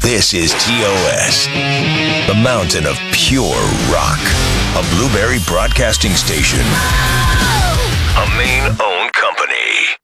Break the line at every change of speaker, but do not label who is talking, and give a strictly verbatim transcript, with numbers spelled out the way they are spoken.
This is T O S, the mountain of pure rock. A Blueberry Broadcasting Station. A Maine-owned company.